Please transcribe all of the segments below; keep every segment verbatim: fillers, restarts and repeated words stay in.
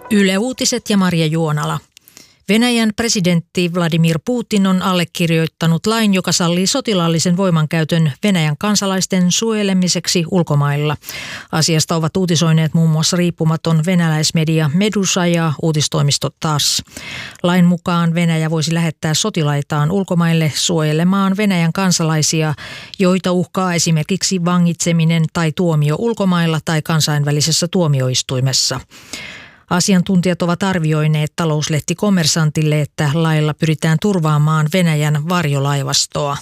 Yle Uutiset ja Marja Juonala. Venäjän presidentti Vladimir Putin on allekirjoittanut lain, joka sallii sotilaallisen voimankäytön Venäjän kansalaisten suojelemiseksi ulkomailla. Asiasta ovat uutisoineet muun muassa riippumaton venäläismedia Medusa ja uutistoimisto T A S S. Lain mukaan Venäjä voisi lähettää sotilaitaan ulkomaille suojelemaan Venäjän kansalaisia, joita uhkaa esimerkiksi vangitseminen tai tuomio ulkomailla tai kansainvälisessä tuomioistuimessa. Asiantuntijat ovat arvioineet talouslehti Kommersantille, että lailla pyritään turvaamaan Venäjän varjolaivastoa.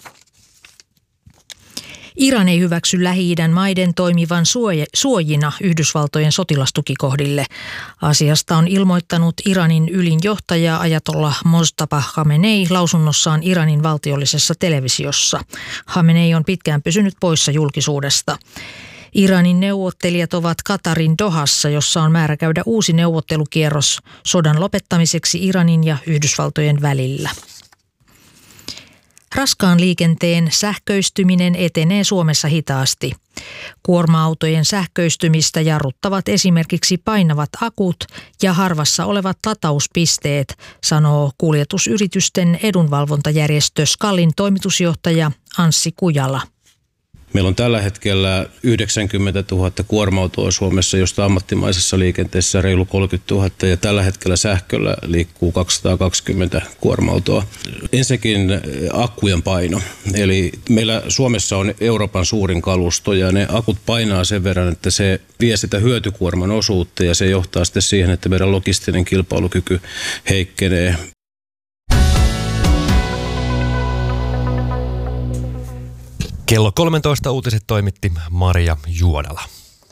Iran ei hyväksy Lähi-idän maiden toimivan suojina Yhdysvaltojen sotilastukikohdille. Asiasta on ilmoittanut Iranin ylin johtaja Ajatollah Mojtaba Khamenei lausunnossaan Iranin valtiollisessa televisiossa. Khamenei on pitkään pysynyt poissa julkisuudesta. Iranin neuvottelijat ovat Katarin Dohassa, jossa on määrä käydä uusi neuvottelukierros sodan lopettamiseksi Iranin ja Yhdysvaltojen välillä. Raskaan liikenteen sähköistyminen etenee Suomessa hitaasti. Kuorma-autojen sähköistymistä jarruttavat esimerkiksi painavat akut ja harvassa olevat latauspisteet, sanoo kuljetusyritysten edunvalvontajärjestö SKALin toimitusjohtaja Anssi Kujala. Meillä on tällä hetkellä yhdeksänkymmentätuhatta kuorma-autoa Suomessa, josta ammattimaisessa liikenteessä reilu kolmekymmentätuhatta ja tällä hetkellä sähköllä liikkuu kaksisataakaksikymmentä kuorma-autoa. Ensinnäkin akkujen paino. Eli meillä Suomessa on Euroopan suurin kalusto ja ne akut painaa sen verran, että se vie sitä hyötykuorman osuutta ja se johtaa sitten siihen, että meidän logistinen kilpailukyky heikkenee. Kello kolmetoista uutiset toimitti Marja Juodala.